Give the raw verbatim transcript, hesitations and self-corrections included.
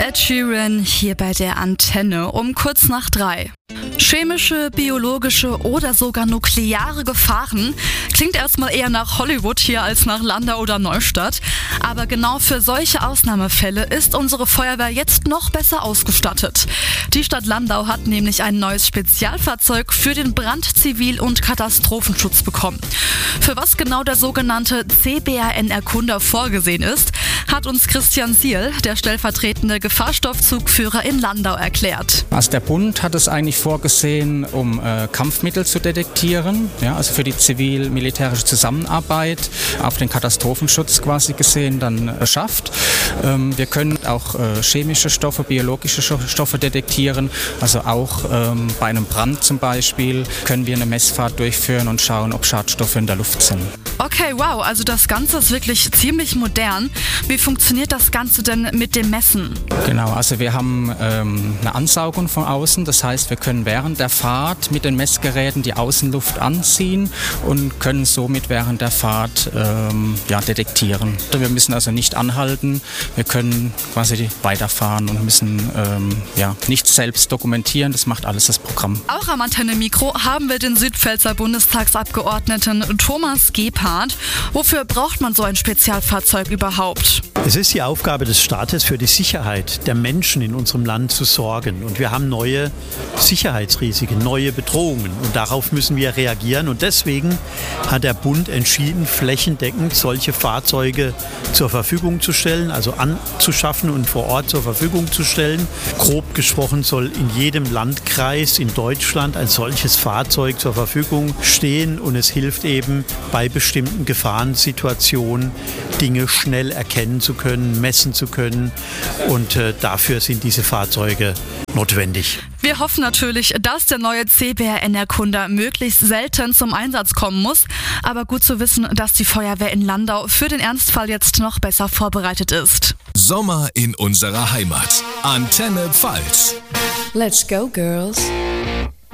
Ed Sheeran hier bei der Antenne um kurz nach drei. Chemische, biologische oder sogar nukleare Gefahren klingt erstmal eher nach Hollywood hier als nach Landau oder Neustadt. Aber genau für solche Ausnahmefälle ist unsere Feuerwehr jetzt noch besser ausgestattet. Die Stadt Landau hat nämlich ein neues Spezialfahrzeug für den Brand-, Zivil- und Katastrophenschutz bekommen. Für was genau der sogenannte C B R N-Erkunder vorgesehen ist, hat uns Christian Siel, der stellvertretende Gefahrstoffzugführer in Landau, erklärt. Also der Bund hat es eigentlich vorgesehen, um äh, Kampfmittel zu detektieren, ja, also für die zivil-militärische Zusammenarbeit, auf den Katastrophenschutz quasi gesehen dann beschafft. Ähm, wir können auch äh, chemische Stoffe, biologische Stoffe detektieren, also auch ähm, bei einem Brand zum Beispiel können wir eine Messfahrt durchführen und schauen, ob Schadstoffe in der Luft sind. Okay, wow, also das Ganze ist wirklich ziemlich modern. Wie funktioniert das Ganze denn mit dem Messen? Genau, also wir haben ähm, eine Ansaugung von außen, das heißt, wir können während der Fahrt mit den Messgeräten die Außenluft anziehen und können somit während der Fahrt ähm, ja, detektieren. Wir müssen also nicht anhalten, wir können quasi weiterfahren und müssen ähm, ja, nichts selbst dokumentieren, das macht alles das Programm. Auch am Antenne-Mikro haben wir den Südpfälzer Bundestagsabgeordneten Thomas Gebhardt. Wofür braucht man so ein Spezialfahrzeug überhaupt? Es ist die Aufgabe des Staates, für die Sicherheit der Menschen in unserem Land zu sorgen. Und wir haben neue Sicherheitsrisiken, neue Bedrohungen. Und darauf müssen wir reagieren. Und deswegen hat der Bund entschieden, flächendeckend solche Fahrzeuge zur Verfügung zu stellen, also anzuschaffen und vor Ort zur Verfügung zu stellen. Grob gesprochen soll in jedem Landkreis in Deutschland ein solches Fahrzeug zur Verfügung stehen. Und es hilft eben bei bestimmten Gefahrensituationen, Dinge schnell erkennen zu können, messen zu können. Und äh, dafür sind diese Fahrzeuge notwendig. Wir hoffen natürlich, dass der neue C B R N-Erkunder möglichst selten zum Einsatz kommen muss. Aber gut zu wissen, dass die Feuerwehr in Landau für den Ernstfall jetzt noch besser vorbereitet ist. Sommer in unserer Heimat. Antenne Pfalz. Let's go, girls.